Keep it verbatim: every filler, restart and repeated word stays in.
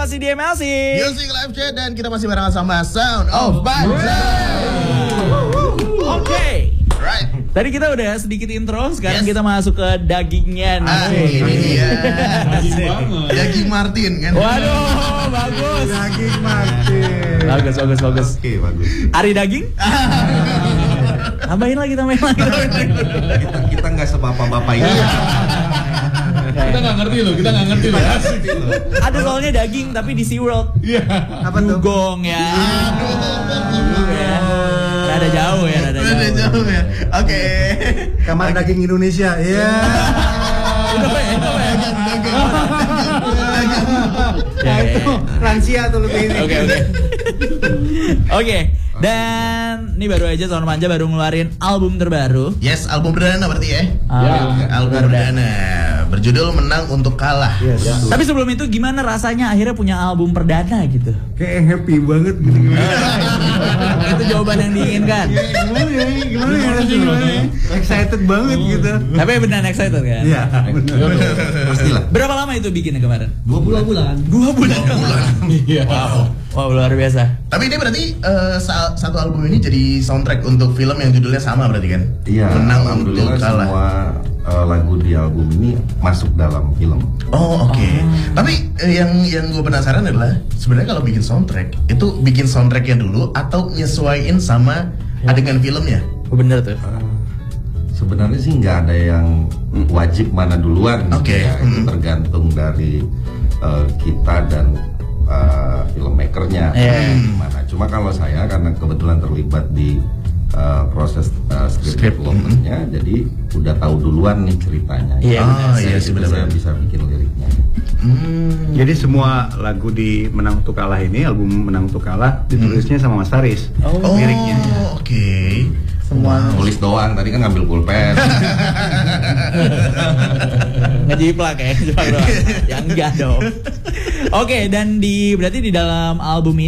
masih di M L C Music Live Chat dan kita masih barengan sama Sound of Bangsa. Oke okay. Right. Tadi kita udah sedikit intro, sekarang Yes. kita masuk ke dagingnya nih. Ah, ini dia. Daging banget. Daging Martin kan. Waduh, bagus. Daging Martin. Bagus, bagus, bagus. Oke, bagus. Ari daging? Tambahin lagi, tambahin lagi. Kita kita nggak sebapak-bapak ini. Kita nggak ngerti loh, kita nggak ngerti loh. Ada soalnya daging tapi di SeaWorld. Iya. Apa tuh? Dugong ya. Ya. Rada jauh ya, rada Udah jauh. jauh ya. Oke. Kamar daging Indonesia. Iya. Itu apa ya? Itu apa ya? Nah, itu lansia tuh lebih ini. Oke, oke. Oke, dan ini baru aja Sound Manja baru ngeluarin album terbaru. Yes, album perdana berarti ya. Album Album perdana berjudul Menang Untuk Kalah. Yes. Tapi sebelum itu gimana rasanya akhirnya punya album perdana gitu? Kayak happy banget gitu gimana. Itu jawaban yang diinginkan. Gimana ya? Gimana ya? Gimana ya? Excited banget gitu. Tapi beneran excited kan? Iya, benar. Pastilah. Berapa lama itu bikinnya kemarin? Dua bulan. Dua bulan. Iya. Wow, wow luar biasa. Tapi ini berarti eh, sa- satu album ini jadi soundtrack untuk film yang judulnya sama berarti kan? Iya, Menang Untuk alhamdulillah Kalah. semua uh, lagu di album ini masuk dalam film. Oh oke. Tapi eh, yang yang gue penasaran adalah sebenarnya kalau bikin soundtrack itu bikin soundtracknya dulu atau nyesuaiin sama adegan filmnya? Oh, bener tuh. Uh, sebenarnya sih nggak ada yang wajib mana duluan. Oke. Ya, itu Hmm. tergantung dari uh, kita dan uh, filmmakernya Iya. gimana. Cuma kalau saya karena kebetulan terlibat di uh, proses uh, script Script, developmentnya, jadi udah tahu duluan nih ceritanya. Iya, Oh, Dari iya sih, situ benar-benar. saya bisa bikin liriknya. Hmm. Jadi semua lagu di Menang Untuk Kalah ini, album Menang Untuk Kalah ditulisnya sama Mas Taris. Oh, Oh liriknya. oke. Semua Tulis doang, tadi kan ngambil pulpen. ngejiplak ya, jiplak doang. Ya enggak dong. Oke, dan di berarti di dalam album ini